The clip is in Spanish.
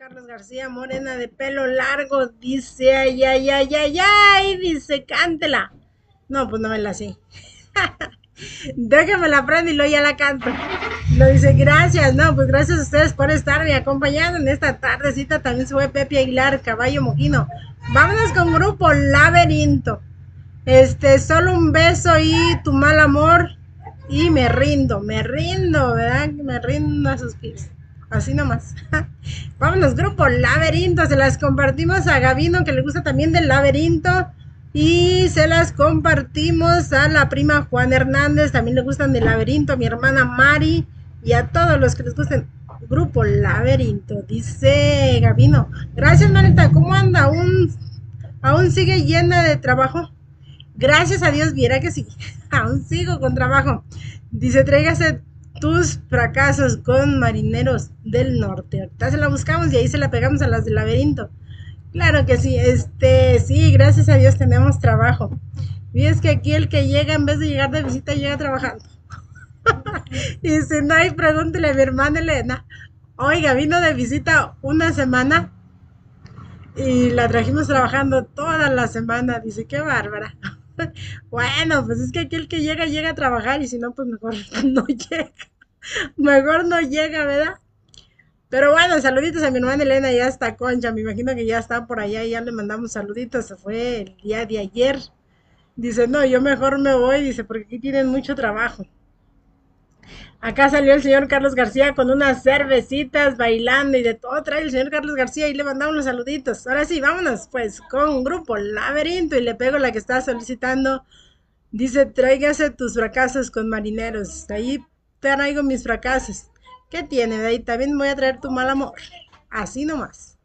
Carlos García, morena de pelo largo, dice, ay, ay, ay, ay, ay, dice, cántela. No, pues no me la sé. Déjame la aprendo y luego ya la canto. Lo dice, gracias, no, pues gracias a ustedes por estarme acompañando en esta tardecita. También se fue Pepe Aguilar, Caballo Mojino. Vámonos con grupo Laberinto. Solo un beso y tu mal amor. Y me rindo, ¿verdad? Me rindo a sus pies. Así nomás. Vámonos, grupo Laberinto. Se las compartimos a Gabino, que le gusta también del Laberinto. Y se las compartimos a la prima Juan Hernández. También le gustan del Laberinto. A mi hermana Mari. Y a todos los que les gusten. Grupo Laberinto. Dice Gabino. Gracias, Marita. ¿Cómo anda? ¿Aún sigue llena de trabajo? Gracias a Dios, viera que sí. Aún sigo con trabajo. Dice, tráigase tus fracasos con marineros del norte. Ahorita se la buscamos y ahí se la pegamos a las del laberinto. Claro que sí, sí, gracias a Dios tenemos trabajo. Y es que aquí el que llega, en vez de llegar de visita, llega trabajando. Y si no hay, pregúntele a mi hermana Elena. Oiga, vino de visita una semana y la trajimos trabajando toda la semana. Dice, qué bárbara. Bueno, pues es que aquí el que llega, llega a trabajar y si no, pues mejor no llega. Mejor no llega, ¿verdad? Pero bueno, saluditos a mi hermana Elena, ya está Concha, me imagino que ya está por allá y ya le mandamos saluditos, se fue el día de ayer. Dice, no, yo mejor me voy, dice, porque aquí tienen mucho trabajo. Acá salió el señor Carlos García con unas cervecitas, bailando y de todo trae el señor Carlos García y le mandamos los saluditos. Ahora sí, vámonos pues con un grupo Laberinto y le pego la que está solicitando. Dice, tráigase tus fracasos con marineros. De ahí traigo mis fracasos. ¿Qué tiene? De ahí también voy a traer tu mal amor. Así nomás.